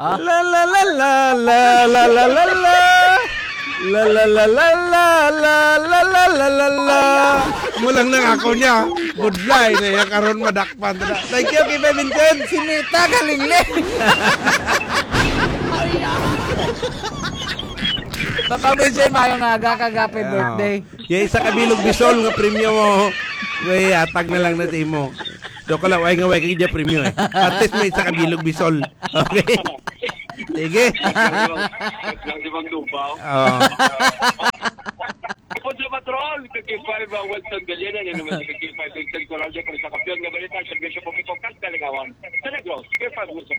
La la la la la la la la la. La la la la la la la la la la la. Mulang nang ako niya. Budlay na yung karon madakpan. Thank you, Kipe Vincent. Sinita galingling. Baka Vincent, mayong aga kagapi birthday. Yung isa kabilog bisol nga premyo mo. Wey, atag na lang natin mo. Do ko lang, nga kay dya premyo eh. At least may isa kabilog bisol. Okay? Sige. Lang di bang lupaw? Oo. Kung sa patrol, kag-5 Wilson Gallina, yan naman si kag-5 Wilson Coralia para sa kampiyon nga balita, servisyo po kito kas Kaligawan. Sa Negros, kag-5 Wilson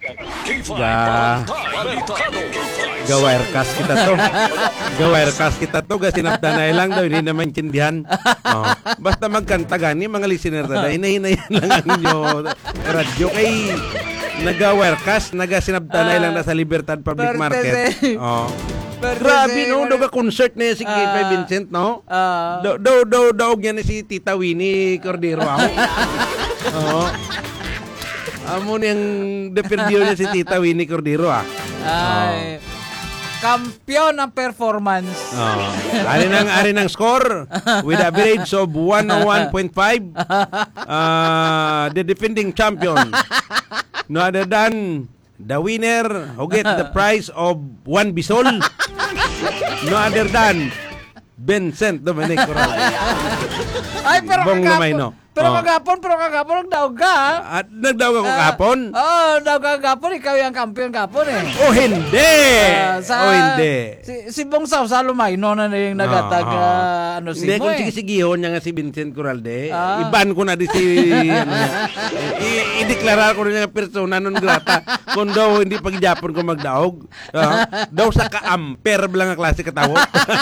Gawairkas kita to. Gawairkas kita to. Sinapdanay lang daw. Hindi naman kindihan. Oh. Basta magkanta gani, mga listener na hinahin lang ang inyo radyo. Kay nagawairkas, nagasinapdanay lang na sa Libertad Public Market. Oh. Grabe no, daw ka concert na si Kipe Vincent, no? Daw niya na si Tita Winnie Cordero ako. Oo. Amo niyang deperdiyo niya si Tita Winnie Cordero Ay. Kampiyon ang performance. Ari ng score with average of 101.5. The defending champion. No other than the winner who get the prize of 1 bisol. No other than Vincent Dominic Coral. Ay, pero Bong Lumay, no? Pero kagapon, nagdaog ka. At nagdaog ako kapon? Daog ka kapon. Ikaw yung kampiyon kapon eh. Oh, hindi! Hindi. Si Bong Saw sa Lumay, no na yung nagatag, si hindi, mo kung eh. sige-sigihon niya nga si Vincent Coralde, iban ko na di si, i-deklara ko rin yung persona non grata kung daw hindi pag-Japon ko magdaog. Daw sa ka-ampere lang ang klase katawag.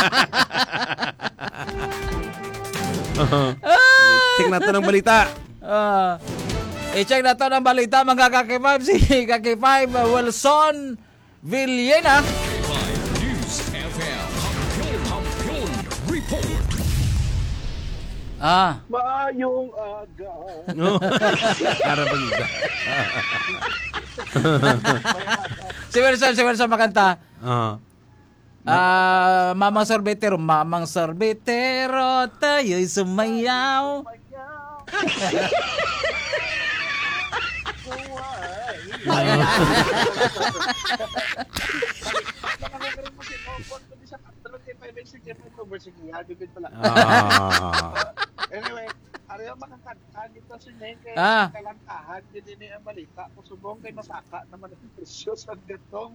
Check natin ang balita. I-check na to ng balita mga Kaki-5 si Kaki-5 Wilson Villena. News FM Kampiyon Report. Maayong aga. Para pag-iba. Si Wilson makanta. Mamang sorbetero, tayo'y sumayaw. Anyway, ariyo makakanta dito si Neng kalantahan din ni ang balita kusubong kay masaka naman ang presyo sa gatong.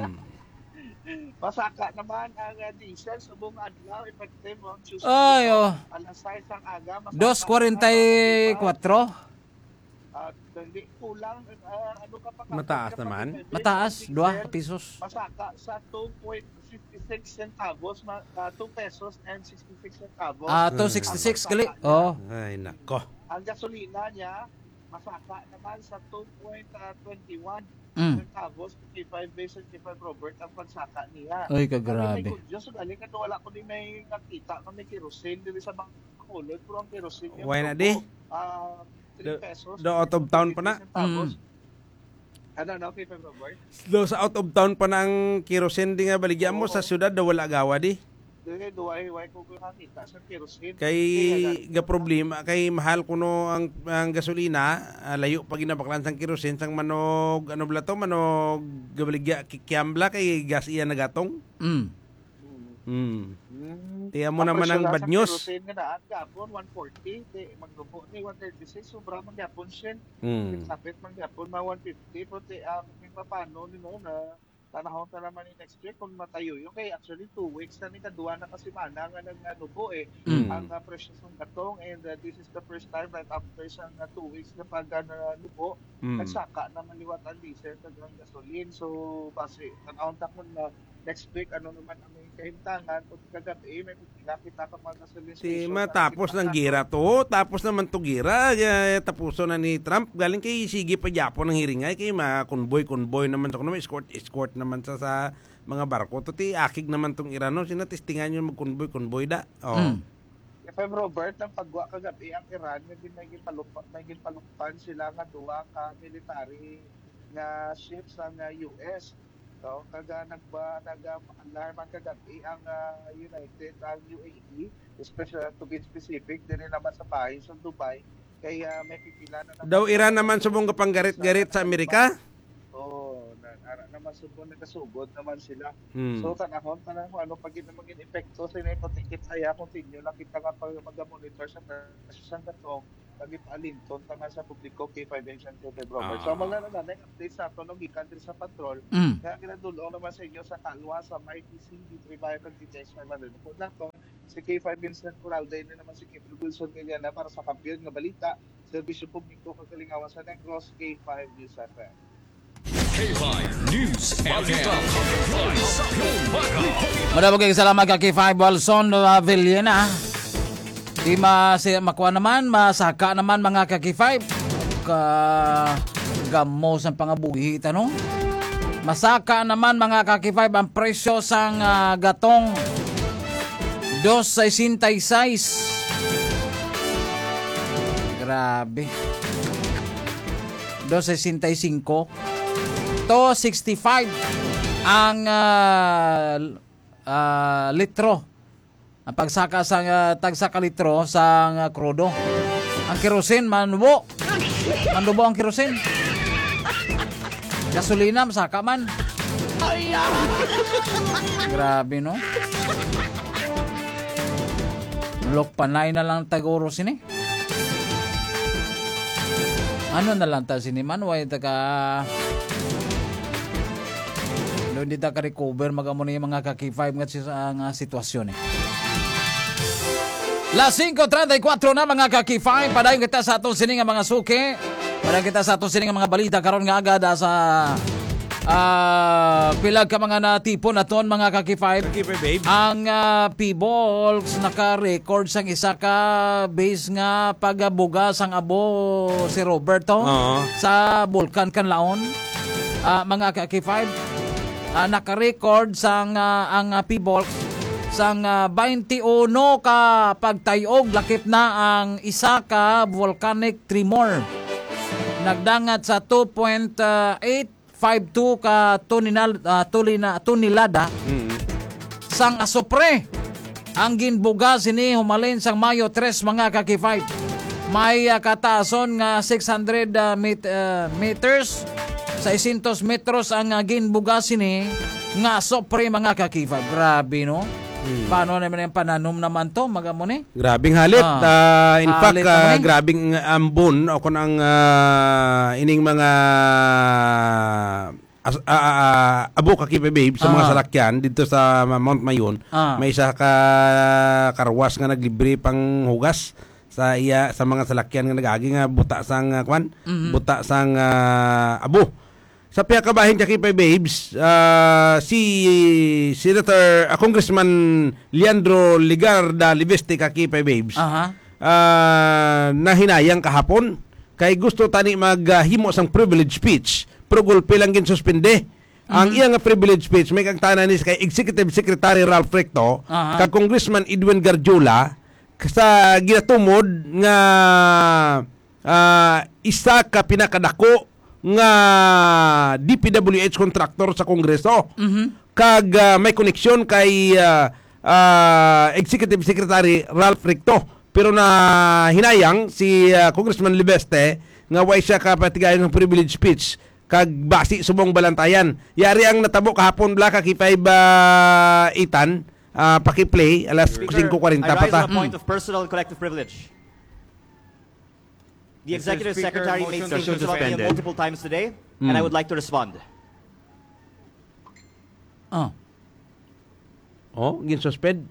Masaka naman ang diesel subong adlaw effective on Tuesday. Alas 6 ang aga. 2.44. Hindi kulang ano ka pa mataas naman. Mataas 2 pesos. Masaka sa 2.56 centavos, 2 pesos and 66 centavos. 2.66 kali. Ay nako. Ang gasolina niya masaka naman sa 2.21 centavos, 55 base and 55 Robert ang pansaka niya. Ay, kagrabe. Diyos, galing ka wala ko din may nakita kami kerosene dili sa mga kulod, pero ang kerosene niya. Why na di? 3 pesos. Do out of town pa na? Ano, 55 Robert? Do sa out of town pa na ang kerosene di nga baligyan mo sa syudad daw wala gawa di? Dili duway ko nakita sa kerosene. Kay ga problema kay mahal kuno ang gasolina, layo pag ginabaklan sang kerosene sang manog ano bla to manog gabaligya kikiambla kay gas iya nagatong. Tiya mo naman ang bad news. Kerosene nga daan gapon 140, magdubo ni 136 sobra man gapon sin. Sapit man gapon ma 150 puti paano ni mo na tanahon ta naman ni next year kung matayo yung kay actually 2 weeks na ni kaduwa na kasi mana nga nagnubo ang presyo ng gatong and this is the first time right after sa 2 weeks na pag nubo nagsaka na maliwat ang diesel kag ang gasoline so base tanahon ta kun na next week ano naman ang kahimtangan kung kagabi may nakita ka mga gasoline si matapos ng gira to tapos naman to gira tapuso na ni Trump galing kay sige pa Japon ang hiringay kay ma-convoy naman to kuno escort naman sa mga barko to ti akig naman tong Irano sinatestingan yung mag-convoy da. FM Robert ang pagwa kagabi ang Iran nga din may ginpalukpan sila nga duwa ka military nga ships ang US So, nag-alarman kagabi ang United, ang UAE, especially to be specific, din naman sa país sa Dubai, kaya may pipila na naman. Daw Iran naman subong kapanggarit-garit sa Amerika? Oo, naman subong nakasugod naman sila. Hmm. So, tanahon, ano pag maging epekto sa inipotikit saya, continue lang kita nga pag mag-monitor sa presyon gatong pag-ipalinton tanga sa publiko kay 5 Ancient February. So, maglalala na update sa ito nung gikan din sa patrol. Kaya kinadulong naman sa inyo sa kalwa sa MyTC, D3 Bayan Contingents, may manunod po na ito. Si K5 Vincent Coralde, na naman si Kim Wilson Galiana para sa kampiyon nga balita, serbisyo publiko kagalingawan sa Negros, K5 News FM. K5 News FM. Maraming salamat ka K5 Walson Villena. Di makuha naman, masaka naman mga ka-K5. Gamos ang pangabuhi, tanong. Masaka naman mga ka-K5 ang presyo sang gatong 2.66. Grabe. 2.65. 2.65 ang litro. Ang pagsaka sa tagsaka litro sa krudo. Ang kerosene manubo. Manubo ang kerosene. Gasolina masaka man. Grabe no. Lok panay na lang taguro sini. Ano na lang ta sini man way taga hindi ta ka-recover magamo ni mga ka-K5 nga sitwasyon eh. Las 5:34 na mga ka-K5. Padayon kita sa atong sining nga mga suki. Padayon kita sa atong sining nga mga balita karon nga agad sa pilag ka mga natipon aton mga ka-K5. Ang P-Balls naka-record sang isa ka base nga pagabuga sang abo si Roberto sa Bulkan Kanlaon. Mga ka-K5 naka-record sang ang P-Balls sang 21 ka pagtayog lakip na ang isa ka volcanic tremor. Nagdangat sa 2.852 ka tonelada sang asopre. Ang ginbuga sini humalin sang Mayo 3 mga ka-K5. May kataason nga 600 meters, 600 metros ang ginbuga sini nga asopre mga ka-K5. Grabe no. Paano naman yung pananom naman to, magamo ni? Grabing halit. In fact, halit grabing ambon o kung ang ining mga abo ka babe sa mga salakyan dito sa Mount Mayon. May isa ka karwas nga naglibre pang hugas sa mga salakyan nga nagagi nga buta sang buta sang abo. Sa piyakabahin niya kay Babes, si Senator, Congressman Leandro Ligarda Liveste kay Babes, na hinayang kahapon, kay gusto tani maghimo sang privilege speech, pero gulpi lang ginsuspinde. Ang iyang privilege speech, may kagtanan ni kay Executive Secretary Ralph Recto, kay Congressman Edwin Garjula, sa ginatumod nga isa ka pinakadako nga DPWH contractor sa Kongreso. Kag may koneksyon kay Executive Secretary Ralph Recto. Pero na hinayang si Congressman Libeste nga way siya kapatigayon ng privilege speech kag basi subong balantayan. Yari ang natabo kahapon bla ka kay 5 itan paki-play alas 5:40 pa ta. I rise on a point of personal and collective privilege. The Executive Secretary made statements about me multiple times today, and I would like to respond. Ginsuspend?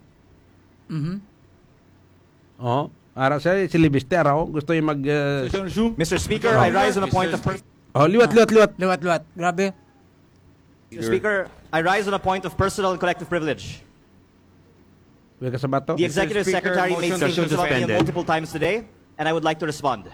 Ara siya, si Libiste, gusto yung mag... Mr. Speaker, I rise on a point of... liwat. Grabe. Mr. Speaker, I rise on a point of personal and collective privilege. The Executive Secretary made statements about me multiple times today, and I would like to respond.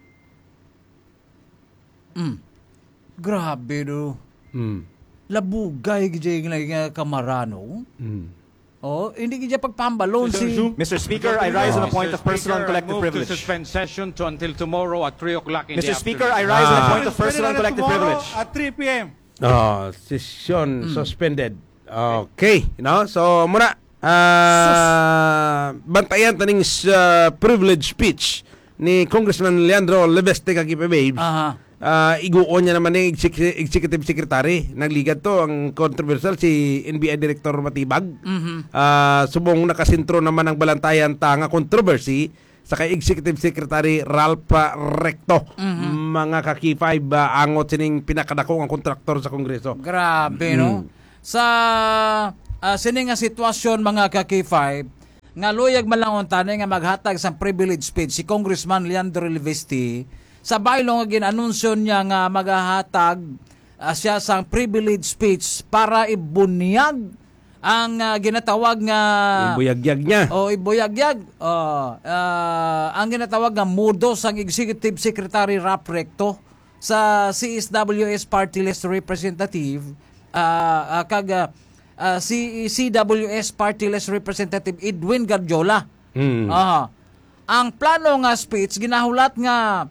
Grabe do. Labugay gijay nga kamarano. Hindi gijay pagpambalon si... Mr. Speaker, I rise on a point of personal and collective privilege. To suspend session to until tomorrow at 3 o'clock in the Mr. afternoon. Speaker, I rise on a point of personal and collective privilege. At 3 p.m. Session suspended. Okay, no? So muna bantayan taning privilege speech ni Congressman Leandro Leveste Babes. Iguon niya naman ng executive secretary. Nagligad to ang controversial si NBI Director Matibag. Subong nakasintro naman ang balantayan tanga controversy sa kay Executive Secretary Ralph Recto. Mga kaki-5 angot sining pinakadako ang kontraktor sa Kongreso. Grabe, no? Sa sining nga sitwasyon mga kaki-5, nga luyag malangon tani nga maghatag sa privilege speech si Congressman Leandro Leveste. Sa baylong nga ginanunsyo niya nga maghahatag siya sa privilege speech para ibunyag ang ginatawag nga ibuyagyag niya. Ibuyagyag. Ang ginatawag nga mudo sang Executive Secretary Ralph Recto sa CSWS Party List Representative si CWS Party List Representative Edwin Gardiola. Ang plano nga speech ginahulat nga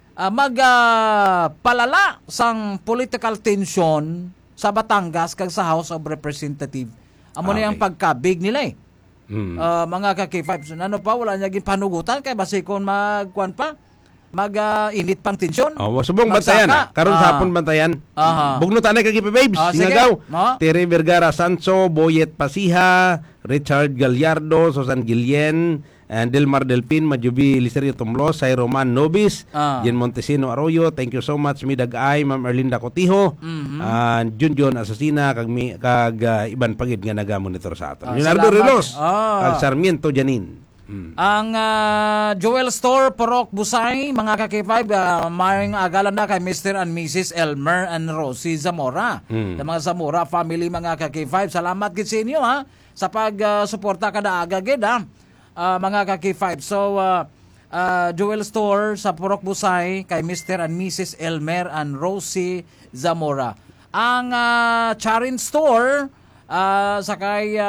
magpalala sang political tension sa Batangas kag sa House of Representatives. Amo na yung pagkabig nila mga kaki-5. So, ano pa, wala niya gipanugutan kay basikon magkuan pa mag-init pang tensyon. Subong bantayan. Karon sa hapon bantayan. Bugnutan na kaki-5 babes. Singagaw. Terry Vergara Sancho, Boyet Pasiha, Richard Gallardo, Susan Guillen, and Delmar Delpin, Majubi Listerio Tumlos, Say Roman Nobis, Jen Montesino Arroyo, thank you so much, Midag-ay, Ma'am Erlinda Cotijo, Junjun Asasina, kag iban pagid nga naga-monitor sa aton. Leonardo Relos, kag Sarmiento Janin. Ang Joel Store, Porok Busay, mga kaki-5, may agalan na kay Mr. and Mrs. Elmer and Rosie Zamora. Sa mga Zamora family, mga kaki-5, salamat gid sa inyo sa pag-suporta kada agagid mga kaki-5. So, Joel Store sa Purok Busay kay Mr. and Mrs. Elmer and Rosie Zamora. Ang Charin Store sa kay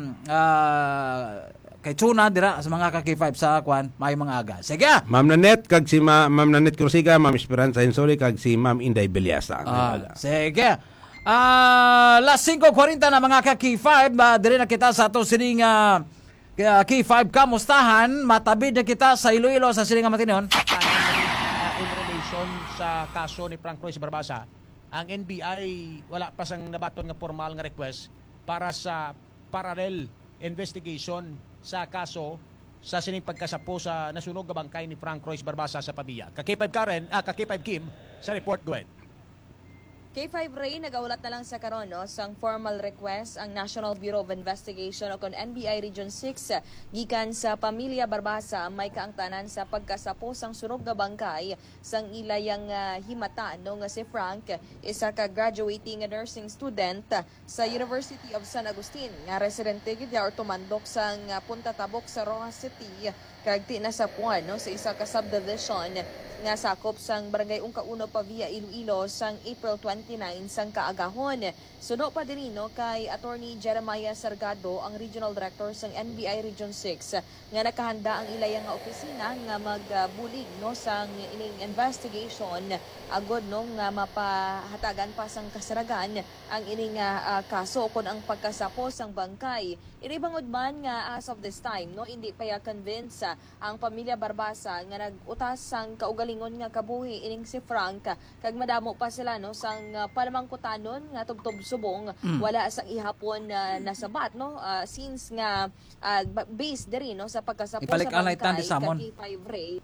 Tuna dira sa mga kaki-5 sa kwan may mga aga. Sige. Ma'am Nanette kag si Ma'am Nanette Cruciga, Ma'am Esperanza Insoli kag si Ma'am Inday Beliasa. Sige. Last 5:40 na mga kaki-5, diri na kita sa ato sining K5 kamustahan, matabid na kita sa Iloilo sa silingang matinon. In relation sa kaso ni Frank Royce Barbasa, ang NBI wala pa sang nabaton nga formal nga request para sa parallel investigation sa kaso sa sining pagkasapo sa nasunog nga bangkay ni Frank Royce Barbasa sa Pabia. Ka-K5 Karen, ka-K5 Kim sa report, go ahead. K5 Ray, nagaulat na lang sa karon sang formal request ang National Bureau of Investigation o kon NBI Region 6 gikan sa pamilya Barbasa may kaangtanan sa pagkasapo sang sunog nga bangkay sang ilayang himata nga si Frank, isa ka graduating nursing student sa University of San Agustin nga residente gid or tumandok sang Punta Tabok sa Rojas City kag tinasapuan sa isa ka subdivision nga sakop sang Barangay Ungka-Uno Pavia, Iloilo sang April 29 sang kaagahon. Suno pa din kay Attorney Jeremiah Sargado, ang Regional Director sang NBI Region 6 nga nakahanda ang ilayang nga opisina nga magbulig sang ining investigation agod nga mapahatagan pa sang kasaragan ang ining kaso kon ang pagkasapo sang bangkay. Inibangod man nga as of this time hindi pa convince ang pamilya Barbasa nga nag-utas sang kaugalingon nga kabuhi ining si Frank kag madamo pa sila sang palamangkutanon nga tubtob subong wala sang ihapon nasabat since nga based diri sa pagkasapo sa bangkay kay 5 Ray.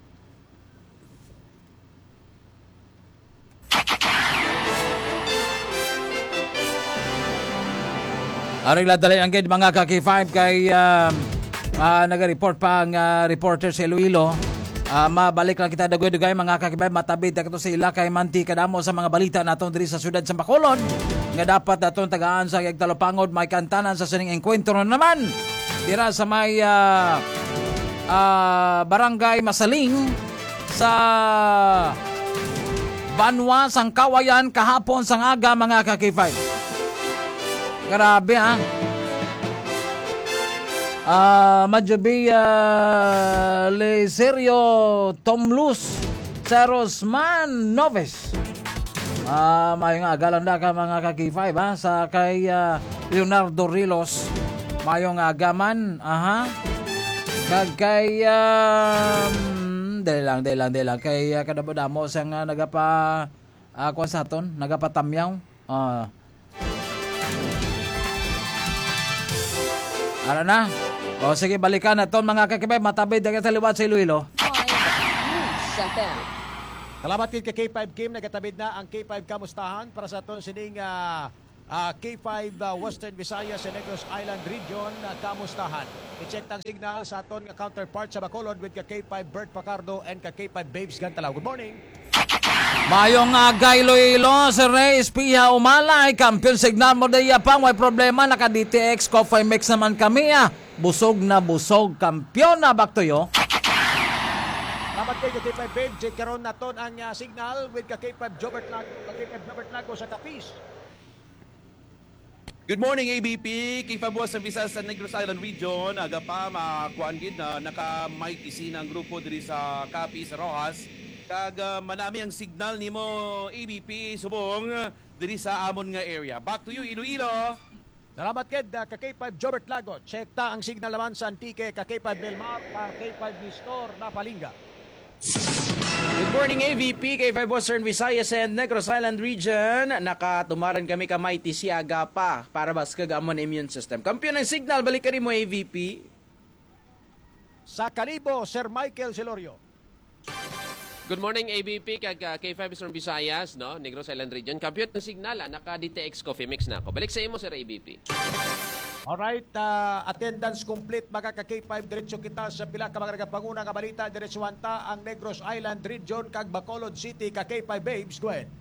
Aring ladali ang gid mga kaki-5 kay naga-report pa ang reporter sa Iloilo. Mabalik lang kita dagway-dugay mga kaki-5, matabid na sa ila kay manti kadamo sa mga balita naton diri sa syudad sa Bacolod nga dapat naton tagaan sa Talopangod may kantanan sa sining enkwentro naman dira sa may barangay Masaling sa Banwa sang Kawayan kahapon sang aga mga kaki-5. Grabe Majubi Liserio Tomlus Sarosman Noves Mayong agalanda ka mga ka-K5 ha, sa kay Leonardo Rilos. Mayong agaman, kag kay dali lang kay kadabodamo sang nagapa kuan sa aton, nagapatamyaw. Ano na? O sige, balikan na ton mga ka-K5, matabid dagat sa liwat sa Iloilo. News FM. Salamat kay K5 Kim, nagatabid na ang K5 Kamustahan para sa aton sining K5 Western Visayas and Negros Island Region Kamustahan. I-check ang signal sa aton counterpart sa Bacolod with K5 Bert Pacardo and K5 Babes Gantalaw. Good morning. Mayong Iloilo, Sir Ray, Espiha, Umalay, kampiyon signal mo daya pang, may problema, naka-DTX, Coffee Mix naman kami Busog na busog, kampiyon na baktoyo. Salamat kay K5 Babe, check karon naton ang signal with K5 Jobert Lago sa Capiz. Good morning, ABP. K5 Western Visayas sa Negros Island Region. Aga pa, makuhaan gid na naka-mic ng grupo diri sa Capiz, Rojas. Kag manami ang signal nimo, ABP, subong diri sa amon nga area. Back to you, Iloilo. Salamat kay K5 Jobert Lago. Check ta ang signal naman sa Antique, K5 Belmar, K5 Nistor na Palinga. Good morning, AVP, K5 Western Visayas and Negros Island Region. Nakatumaran kami ka Mighty Siaga pa para bas kagamon immune system. Kampiyon ng signal, balik ka rin mo, AVP. Sa Calibo, Sir Michael Silorio. Good morning, ABP, kag K5 Western Visayas, no? Negros Island Region. Kampiyon ng signal, naka-DTX Coffee Mix na ako. Balik sa imo, Sir ABP. Alright, attendance complete mga ka-K5. Diretso kita sa pila ka mga nagapanguna nga balita. Diretso wanta ang Negros Island Region kag Bacolod City ka-K5 Babes. Go ahead.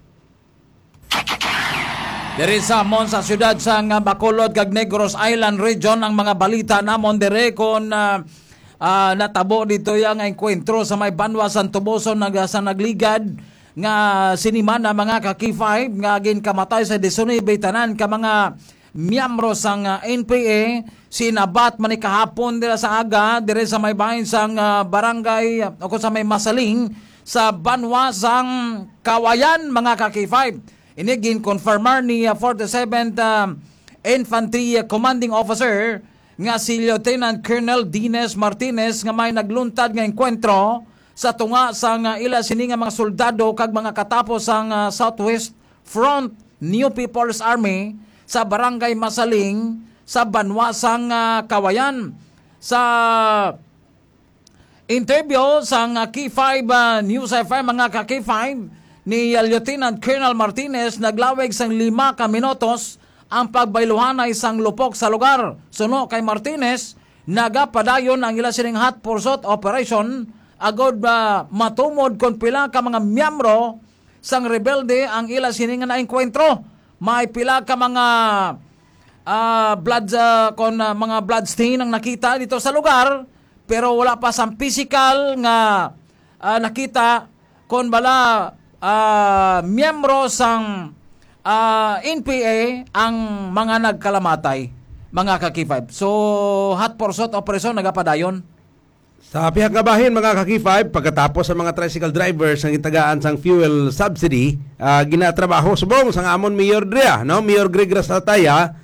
Diri sa mon sa syudad sa Bacolod kag Negros Island Region ang mga balita namon dire kon natabo dito yang enkwentro sa may Banwa Santo Boso sa nagligad nga sinimana mga ka-K5 nga ginkamatay sa 19 tanan ka mga miyembro sang NPA sinabat man kahapon dira sa aga dire sa may bahin sang barangay o sa may Masaling sa Banwa sang Kawayan mga ka-K5. Ini gin-confirmar ni 47th Infantry Commanding Officer nga si Lieutenant Colonel Dines Martinez nga may nagluntad nga enkwentro sa tunga sang ila sini nga mga soldado kag mga katapos sang Southwest Front New People's Army sa barangay Masaling sa Banwa sang Kawayan. Sa interview sang K5 News FM mga ka-K5 ni Lieutenant Colonel Martinez naglawig sang 5 ka minutos ang pagbailuhanay sang lupok sa lugar. Suno kay Martinez nagapadayon ang ila sining hot pursuit operation agod matumod kon pila ka mga miyembro sang rebelde ang ila sining na enkwentro. May pila ka mga mga blood stain ang nakita dito sa lugar pero wala pa sang physical nga nakita kon bala miyembro sang NPA ang mga nagkalamatay mga ka-K5. So hot pursuit operation nagapadayon. Sa pihak nga bahin mga ka-K5, pagkatapos sa mga tricycle drivers ang itagaan sang fuel subsidy, ginatrabaho subong sang amon Mayor Drea, no? Mayor Greg Rastataya,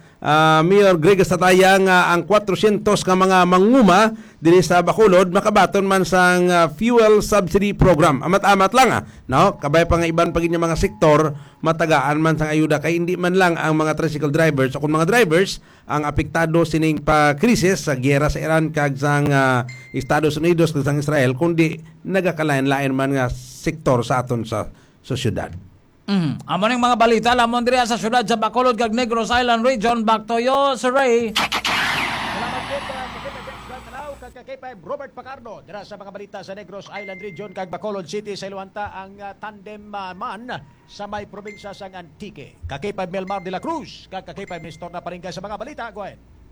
nga ang 400 ka mga manguma diri sa Bacolod makabaton man sang fuel subsidy program. Amat-amat lang no? Kabay pa nga iban pagin mga sektor matagaan man sang ayuda kay hindi man lang ang mga tricycle drivers o kung mga drivers ang apektado sining pa-krisis sa giyera sa Iran kag sang Estados Unidos kag sang Israel kundi nagakalain-lain man nga sektor sa aton sa syudad. Amo ning mga balita lamon diri sa syudad sa Bacolod kag Negros Island Region. Back to you, Sir Ray. Salamat din kag K5 Robert Pacardo dira sa mga balita sa Negros Island Region kag Bacolod City sa Iluanta ang tandem man sa may probinsya sang Antique. K5 Melmar de la Cruz kag K5 Nestor na Palinga sa mga balita. Go ahead.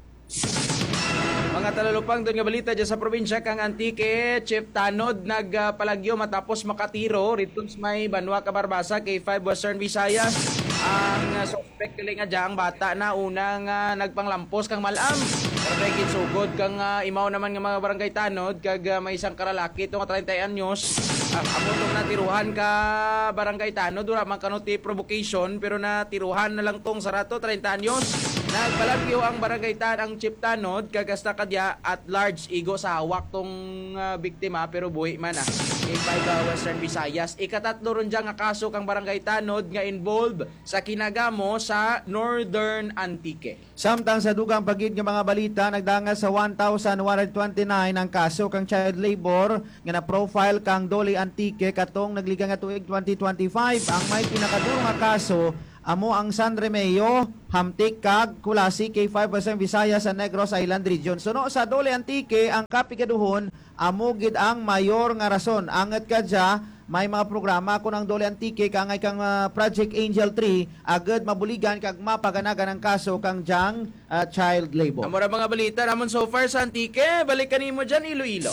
Mga talalupang doon nga balita dyan sa probinsya kang Antique, Chief Tanod nagpalagyo matapos makatiro rito may Banwa Kabarbasa, K5 Western Visayas. Ang suspect kali nga dyan, bata na unang nagpanglampos kang malam. Pero sugod kang imaw naman nga mga barangay Tanod, kag may isang karalaki, itong 30 anyos, Amo tong natiruhan ka barangay Tanod, wala man kanuti provocation, pero natiruhan na lang tong sarato 30 anyos. Nagbalagyo ang barangay ang Chief Tanod kagasta kadya at large igo sa hawak tong biktima pero buhi man K5 Western Visayas. Ikatatlo ron dyan nga kaso kang barangay Tanod nga involved sa kinagamo sa Northern Antique. Samtang sa dugang pagid nga mga balita, nagdangas sa 1,129 ang kaso kang child labor nga na-profile kang Dole Antique katong nagliga nga tuig 2025. Ang may pinakadurong nga kaso amo ang San Remeo, Hamtik, Kag, Kulasi, K5 Western Visayas sa Negros Island Region. Suno sa Dole Antique, ang kapikaduhon, amo gid ang mayor nga rason. Angat ka dya, may mga programa kung ang Dole Antique, kangay kang Project Angel 3, agad mabuligan kag mapaganagan ang kaso kang dyang child labor. Amo ra mga balita ramon so far sa Antique, balik kanimo dyan Iloilo.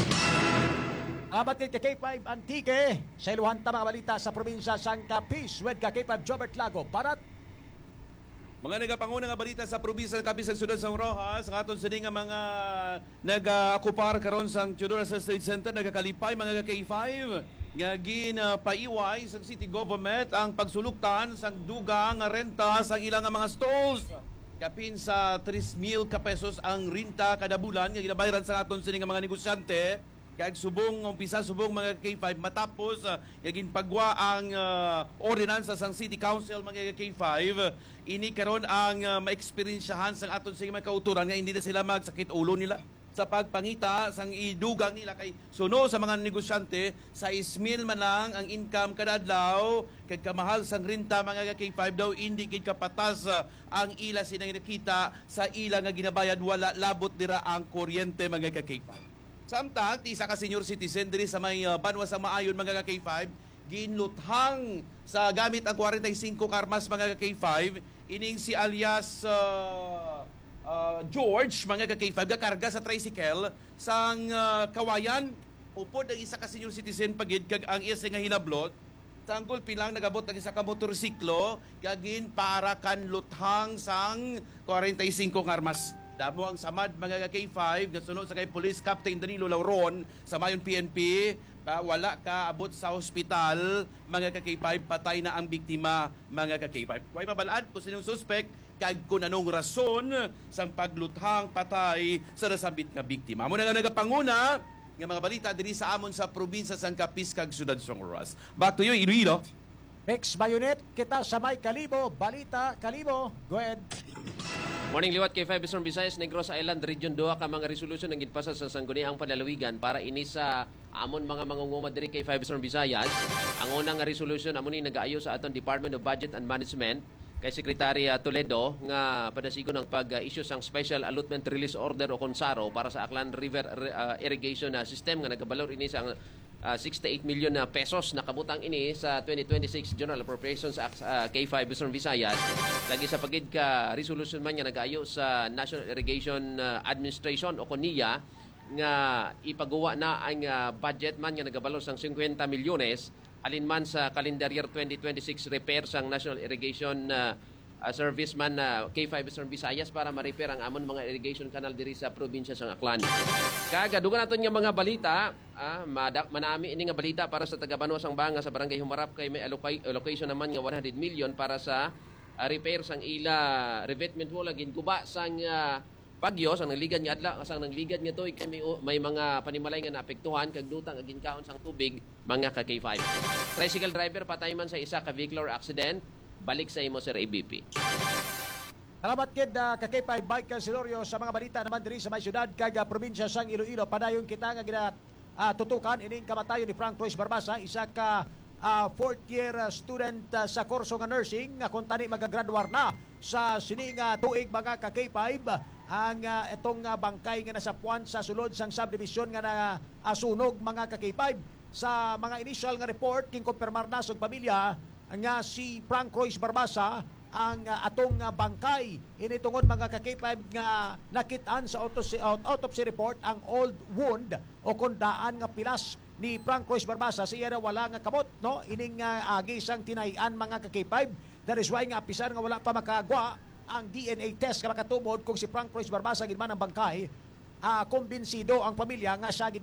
Abat kay K5 Antique sa iluhan ta mga balita sa probinsya sang Capiz with ka K5 Jobert Lago parat mga nagapanguna nga balita sa probinsya ng Capiz sa Sudad sa Rojas, ang aton sini nga mga nag-akupar karon sa Tudor State Center, nagakalipay mga K5 nga ginapaiway sa city government ang pagsuluktan sa dugang nga renta sa ilang mga stalls. Kapin sa 3,000 ka pesos ang renta kada bulan nga ginabayaran sa aton sini nga mga negosyante. Kag umpisa subong mga K5 matapos yagin pagwa ang ordinansa sang City Council mga K5 ini karon ang maeksperiensyahan sang aton sa mga kauturan nga hindi na sila magsakit ulo nila sa pagpangita sang idugang nila kay suno sa mga negosyante sa 6,000 man lang ang income kada adlaw kag kamahal sang renta mga K5 daw hindi gid kapatas ang ila sinang nakita sa ila nga ginabayad wala labot dira ang kuryente mga K5. Samtang, isa ka senior citizen diri sa may banwa sa Maayon mga K5, ginluthang sa gamit ang 45 karmas mga K5, ining si alias George mga K5, gakarga sa tricycle sang Kawayan, upod ang isa ka senior citizen pagid kag ang isa nga hinablot, tanggol pilang nagabot ang isa ka motorsiklo, kagin para kan luthang sang 45 karmas. Damo ang samad mga K5 nasunod sa kay Police Captain Danilo Lauron sa Mayon PNP wala ka abot sa ospital mga K5 patay na ang biktima mga K5. Way mabalaan kung sinong suspect kag kung anong rason sang pagluthang patay sa nasambit nga biktima. Amo na nga nagapanguna nga mga balita diri sa amon sa probinsya sang Capiz kag Sudad sa Rojas. Back to you Iloilo. Next Bayonet kita sa may Kalibo balita Kalibo go ahead. Morning liwat kay 5 Western Visayas, Negros Island Region 2 ka mga resolution ang ginpasa sa sangguniang panlalawigan para ini sa amon mga mangunguma diri kay 5 Western Visayas. Ang unang nga resolution amo ni nagaayo sa aton Department of Budget and Management kay Secretary Toledo nga padasigon ang pag-issue sang Special Allotment Release Order o KONSARO para sa Aklan River Irrigation System nga nagabalor ini sa 68 million na pesos na kabutang ini sa 2026 General Appropriations Act K5 Western Visayas. Lagi sa pagid ka resolution man nga nag-ayo sa National Irrigation Administration o KONIA nga ipagawa na ang budget man nga nagabalor sang 50 milyones alinman sa calendar year 2026 repair sang National Irrigation Service man K5 Western Visayas para ma-repair ang amon mga irrigation canal diri sa probinsya sang Aklan. Kagadugan naton nga mga balita, manami ini nga balita para sa taga Banwa sang Banga sa Barangay Humarap kay may allocation naman nga 100 million para sa repair sang ila revetment wall agin guba sang bagyo sang nangligad nga adla sang nangligad nga toy kay may mga panimalay nga naapektuhan kag dutang agin kaon sang tubig mga ka K5. Tricycle driver patay man sa isa ka vehicular accident. Balik sa imo Sir ABP. Salamat kid ka-K5 Bike Kanselorio sa mga balita naman diri sa may syudad kag probinsya sang Iloilo. Padayon kita nga tutukan ining kamatayon ni Frank Royce Barbasa, isa ka fourth year student sa kurso nga nursing nga kun tani magagraduar na sa sini nga tuig mga ka-K5 ang itong bangkay nga nasapuan sa sulod sang subdivision nga nasunog mga ka-K5. Sa mga initial nga report king kumpirmar na sa pamilya nga si Frank Royce Barbasa ang atong bangkay ini tungod mga ka-K5 nga nakitaan sa autopsy report ang old wound o kundaan nga pilas ni Frank Royce Barbasa siya na wala nga kamot no ining agi sang tinayan mga ka-K5. That is why nga apisan nga wala pa makagwa ang DNA test nga makatubod kung si Frank Royce Barbasa gid man ang bangkay kumbinsido ang pamilya nga siya gid man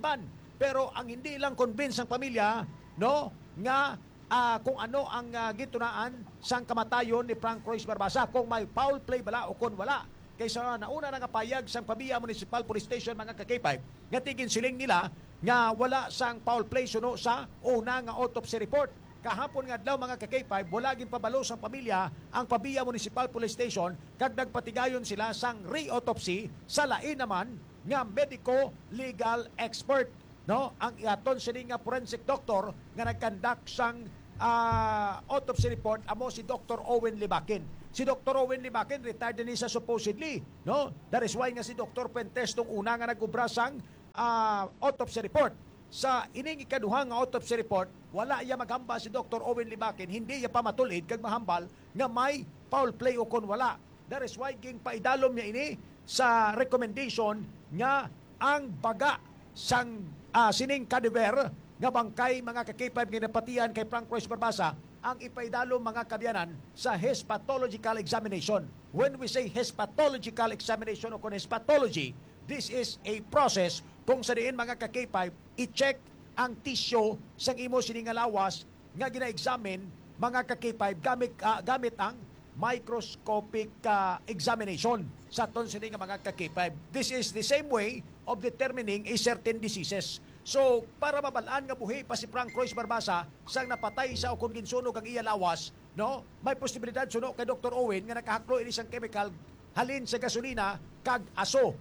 Pero ang hindi lang convince ang pamilya, no, nga kung ano ang gitunaan sang kamatayon ni Frank Royce Barbasa, kung may foul play bala o kung wala. Kaysa nauna na nga payag sang Pabia Municipal Police Station mga ka-K5, nga tigin siling nila nga wala sang foul play suno sa una nga autopsy report. Kahapon nga daw mga ka-K5, wala gin pabalo sang pamilya ang Pabia Municipal Police Station kag nagpatigayon sila sang re-autopsy sa lain naman nga medico legal expert, no, ang iaton sini nga forensic doctor nga nagkandak sang autopsy report amo si Dr. Owen Libakin. Si Dr. Owen Libakin retired din sa supposedly, no, that is why nga si Dr. Puentes tong una nga nagubra sang autopsy report. Sa ining ikaduhang nga autopsy report, wala iya maghamba si Dr. Owen Libakin, hindi iya pamatulid kag mahambal nga may foul play o kon wala. That is why ging paidalom niya ini sa recommendation nga ang baga sang sining kadiver nga bangkay mga ka-K5 nga napatian kay Frank Royce Barbasa ang ipaidalom mga kabyanan sa histpathological examination. When we say histpathological examination o kung histpathology, this is a process kung sa diin mga ka-K5 i-check ang tissue sang imo sining lawas nga gina-examine mga ka-K5 gamit ang microscopic examination sa ton sining mga ka-K5. This is the same way of determining a certain diseases. So, para mabalaan nga buhi pa si Frank Royce Barbasa sang napatay sa o kung ginsunog ang iya lawas, no? May posibilidad suno kay Dr. Owen nga nakahaklo ini sang chemical halin sa gasolina kag aso.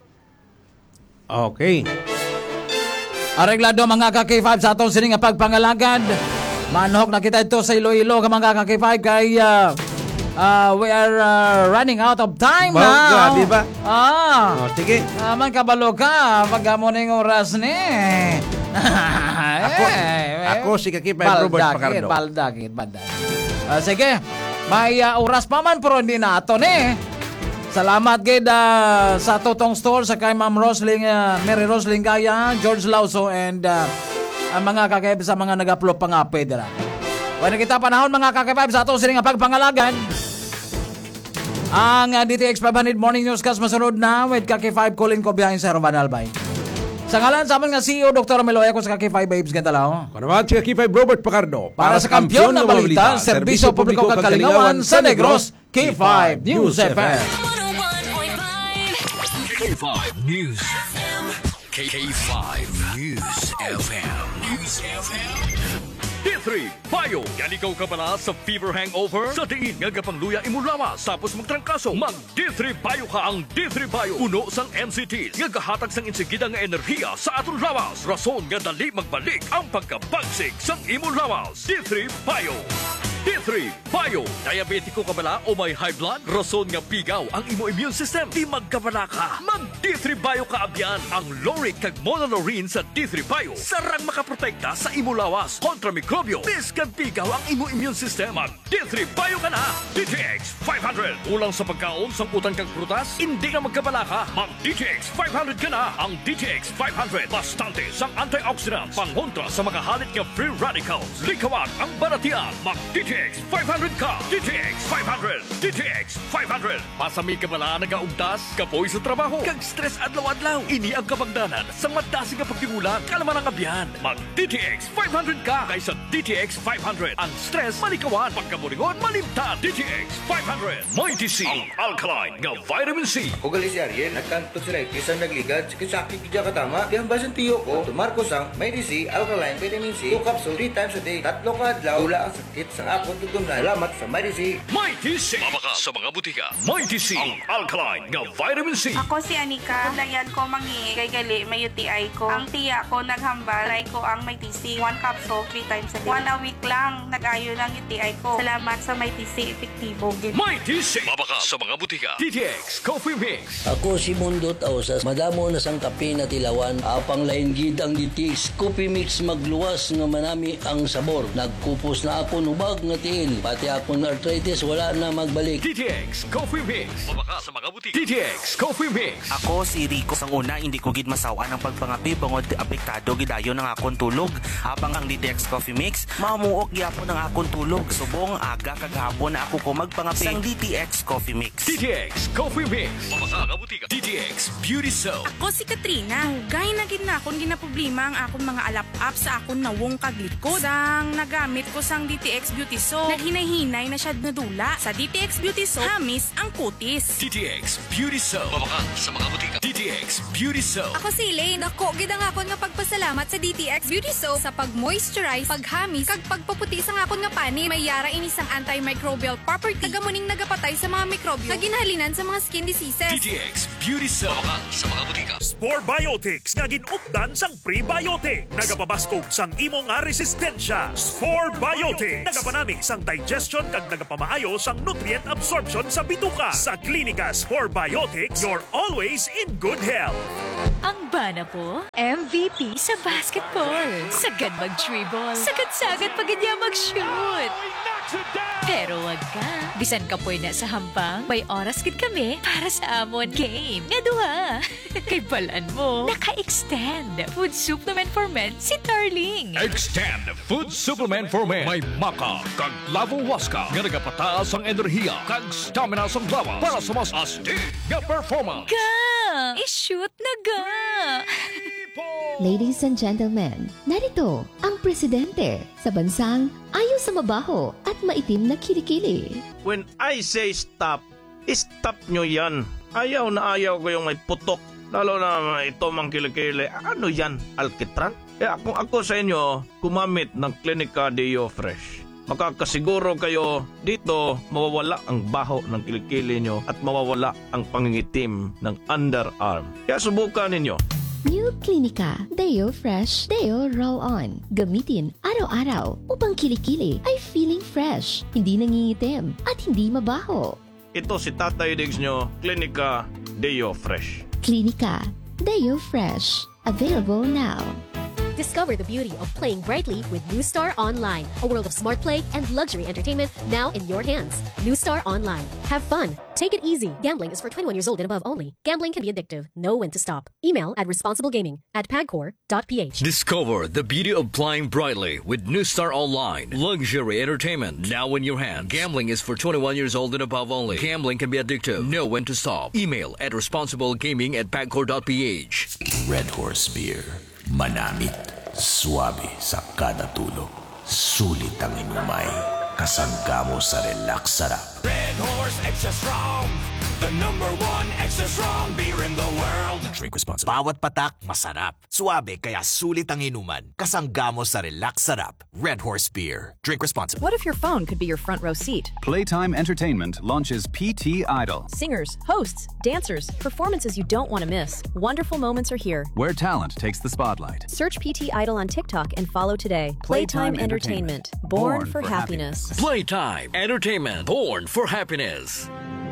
Okay. Areglado mga ka-K5 sa atong sining nga pagpangalagad. Manhok na kita ito sa Iloilo ka mga ka-K5 kay we are running out of time now. Di ba? Sige. Man kabalo ka pag mo ning oras ni. Ako si Kakipay Robert Pacardo. Baldagit. Sige. May oras pa man pero hindi na ato ni. Salamat gid sa Totong Store sa kay Ma'am Rosling, Mary Rosling Gaya, George Lauso and ang mga kakayab sa mga nag-upload pang dira. Wala kita panahon mga kakayab sa ato sining pagpangalagan. Ang DTX 500 Morning Newscast masunod na with Kaki5 calling ko behind sa Roman Albay. Sa ngalan sa amin nga CEO Dr. Meloy ako sa Kaki5 Babes Gantalaw. Kanaman si Kaki5 Robert Pacardo para sa kampiyon ng balita, serbisyo publiko kagalingawan sa Negros, K5 News FM. K5 News FM. K5 News FM. News FM. D3 Bayo. Yan ikaw ka pala sa fever hangover? Sa diin nga gapangluya imong lawas tapos magtrangkaso. Mag D3 Bayo ka ang D3 Bayo. Uno sang MCTs nga gahatag sang insigida nga enerhiya sa aton lawas. Rason nga dali magbalik ang pagkabagsik sang imong lawas. D3 Bayo. D3 Bayo. Diabetiko ka bala o may high blood? Rason nga pigaw ang imo immune system. Di magkabala ka. Mag D3 Bayo ka abyan. Ang Loric kag Monolorine sa D3 Bayo. Sarang makaprotekta sa imo lawas kontra mikrobyo. Biskag pigaw ang imo immune system. Mag D3 Bayo ka na. DTX 500. Ulang sa pagkaon sang utang kag prutas? Hindi ka magkabala ka. Mag DTX 500 ka na. Ang DTX 500. Bastante sang antioxidants. Pangontra sa mga halit nga free radicals. Likawan ang baratian. Mag DTX 500 ka. DTX 500. DTX 500. Pasami ka bala nagaugdas, kapoy sa trabaho, kag stress adlaw-adlaw. Ini ang kabangdanan sa madasi nga pagtigulang kalaman ang abyan. Mag DTX 500 ka kaysa DTX 500. Ang stress malikawan, pagkaburingon malimtan. DTX 500. May DC ang alkaline nga vitamin C. Ako gali si Ariel, nagkanto si Rekis ang nagligad. Sakit kidya katama. Di ang basan tiyo ko. Tumarcos ang May DC alkaline vitamin C. 2 capsule 3 times a day. 3 ka adlaw. Wala ang sakit sa akong tutong na. Salamat sa May DC. May DC. Mabaka sa mga butika. May DC ang alkaline nga vitamin C. Ako si Anika. Dayan ko mangi kay gali may UTI ko. Ang tiya ko naghambal. Try ko ang May DC. 1 capsule 3 times a day. 1 a week lang nag-ayo ng UTI ko. Salamat sa May DC. Epektibo. May DC. Mabaka sa mga butika. DTX Coffee Mix. Ako si Mundo Tausas. Madamo na sang kape na tilawan. Apang lain gid ang DTX Coffee Mix magluwas nga manami ang sabor. Nagkupos na ako nubag nga Till. Pati akong arthritis, wala na magbalik. DTX Coffee Mix. Mabaka sa mga butika. DTX Coffee Mix. Ako si Rico. Sang una, hindi ko gid masawa ng pagpangapi bangod apektado gidayon ng akong tulog. Habang ang DTX Coffee Mix, mamuok gyapon ng akong tulog. Subong aga kagahapon na ako ko magpangapi sang DTX Coffee Mix. DTX Coffee Mix. Mabaka sa butika. DTX Beauty Soap. Ako si Katrina. Hugay na gid na akong ginaproblema ang akong mga alap-up sa akong nawong kaglikod. Sang nagamit ko sang DTX Beauty Soap, naghinay-hinay na siya nadula. Sa DTX Beauty Soap, hamis ang kutis. DTX Beauty Soap. Mabaka sa mga butika. DTX Beauty Soap. Ako si Elaine. Ako, gid ang akon nga pagpasalamat sa DTX Beauty Soap sa pag-moisturize, paghamis, kag pagpaputi sa akon nga pani. May yara ini sang antimicrobial property. Nagamuning nagapatay sa mga mikrobyo na ginhalinan sa mga skin diseases. DTX Beauty Soap. Mabaka sa mga butika. Spore Biotics nga ginupdan sang prebiotic. Nagapabaskog sang imo nga resistensya. Spore Biotics. Nagapanami sang digestion kag nagapamaayo sang nutrient absorption sa bituka. Sa klinika Spore Biotics, you're always in good health. Ang bana po, MVP sa basketball. Sagad mag-dribble. Sagad-sagad pag niya mag-shoot. Pero wag ka. Bisan ka po na sa hambang, may oras gid kami para sa amon game. Nga duha. Kay balan mo, naka-extend. Food supplement for men si Darling. Extend Food Supplement for Men. May maka kag lavo waska nga nagapataas ang enerhiya kag stamina sa lawas para sa mas astig nga performance. Ga! I-shoot na ga! Ladies and gentlemen, narito ang presidente sa bansang ayaw sa mabaho at maitim na kilikili. When I say stop, stop nyo yan. Ayaw na ayaw ko yung may putok. Lalo na ito mang kilikili. Ano yan? Alkitran? Kung ako sa inyo, gumamit ng Clinica Deo Fresh. Makakasiguro kayo dito mawawala ang baho ng kilikili nyo at mawawala ang pangingitim ng underarm. Kaya subukan ninyo. New Clinica Deo Fresh Deo Roll-On. Gamitin araw-araw upang kilikili ay feeling fresh, hindi nangingitim at hindi mabaho. Ito si Tatay Diggs nyo, Clinica Deo Fresh. Clinica Deo Fresh. Available now. Discover the beauty of playing brightly with New Star Online, a world of smart play and luxury entertainment now in your hands. New Star Online. Have fun. Take it easy. Gambling is for 21 years old and above only. Gambling can be addictive. Know when to stop. Email at responsiblegaming@pagcor.ph. Discover the beauty of playing brightly with New Star Online. Luxury entertainment now in your hands. Gambling is for 21 years old and above only. Gambling can be addictive. Know when to stop. Email at responsiblegaming@pagcor.ph. Red Horse Beer. Manamit. Suabe sa kada tulog. Sulit ang inumay. Kasangga mo sa relax sarap. Red Horse Extra Strong, the #1 extra strong beer in the world. Drink responsibly. Bawat patak, masarap. Suabe, kaya sulit ang inuman. Kasangga mo sa relax sarap. Red Horse Beer. Drink responsibly. What if your phone could be your front row seat? Playtime Entertainment launches PT Idol. Singers, hosts, dancers, performances you don't want to miss. Wonderful moments are here. Where talent takes the spotlight. Search PT Idol on TikTok and follow today. Playtime Entertainment. Born for happiness. Playtime Entertainment. Born for happiness.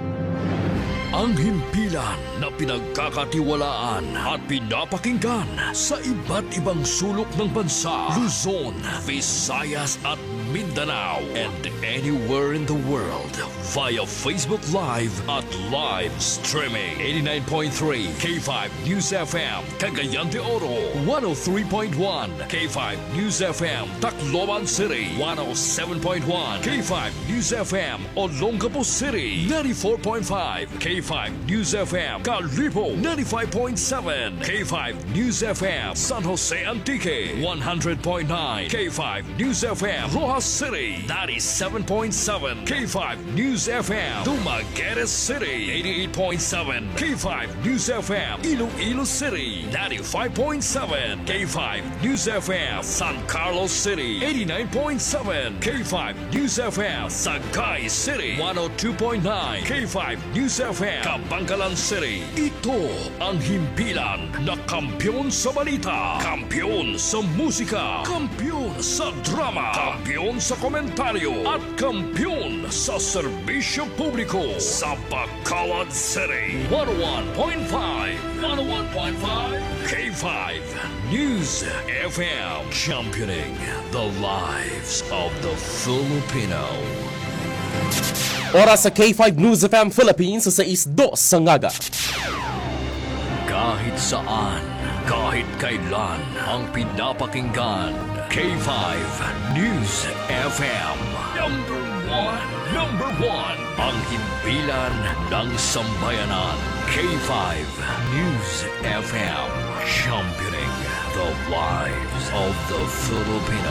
Ang himpilan na pinagkakatiwalaan at pinapakinggan sa iba't ibang sulok ng bansa, Luzon, Visayas at Mindanao, and anywhere in the world via Facebook Live at live streaming. 89.3 K5 News FM, Cagayan de Oro, 103.1 K5 News FM, Tacloban City, 107.1 K5 News FM, Olongapo City, 94.5 K5 News FM, Calipo 95.7, K5 News FM, San Jose Antique 100.9, K5 News FM, Rojas City 97.7, K5 News FM, Dumaguete City 88.7, K5 News FM, Iloilo City 95.7, K5 News FM, San Carlos City 89.7, K5 News FM, Sagay City 102.9, K5 News FM, Kabangkalan City. Ito ang himpilan na kampiyon sa balita, kampiyon sa musika, kampiyon sa drama, kampiyon kampiyon sa komentaryo at kampiyon sa serbisyo publiko sa Bacolod City. 101.5 K5 News FM, championing the lives of the Filipino. Oras sa K5 News FM Philippines sa 6:02 sa ngaga. Kahit saan, kahit kailan, ang pinapakinggan. K5 News FM. Number one. Ang himpilan ng sambayanan. K5 News FM. Championing the lives of the Filipino.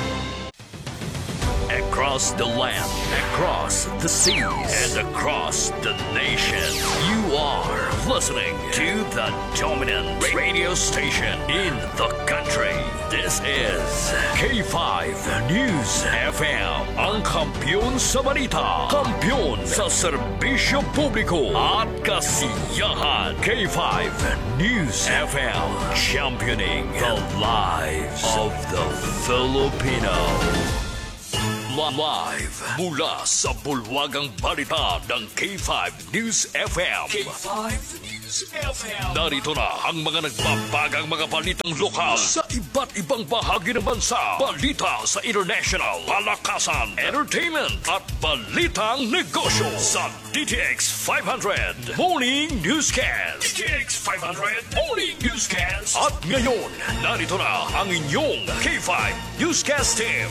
Across the land, across the seas, and across the nation, you are listening to the dominant radio station in the country. This is K5 News FM, ang kampiyon sa balita, kampiyon sa serbisyo publiko at kasiyahan. K5 News FM, championing the lives of the Filipino. Live mula sa bulwagang balita ng K5 News FM. K5 News FM. Narito na ang mga nagbabagang mga balitang lokal sa iba't ibang bahagi ng bansa. Balita sa international, palakasan, entertainment at balitang negosyo sa DTX 500 Morning Newscast. DTX 500 Morning Newscast. At ngayon, narito na ang inyong K5 Newscast team.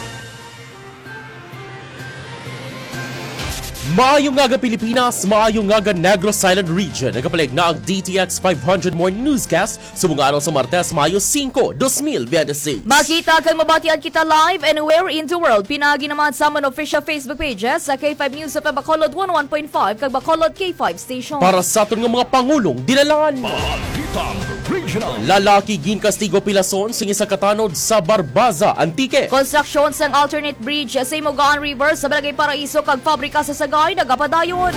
Maayong ngaga Pilipinas, maayong ngaga Negros Island Region. Nagkapalig na ang DTX 500 Morning Newscast sa mga araw sa Martes, Mayo 5, 2026. Makita kang mabatian kita live anywhere in the world. Pinagi naman sa mga official Facebook pages sa K5 News sa Bacolod 101.5 kag Bacolod K5 Station. Para sa aton nga mga pangulong dinalan. Lalaki ginkastigo pilason sing isa katanod sa Barbaza, Antique. Construction sang alternate bridge sa Imogaan River sa Barangay Paraiso kag pabrika sa Sagay nagapadayon.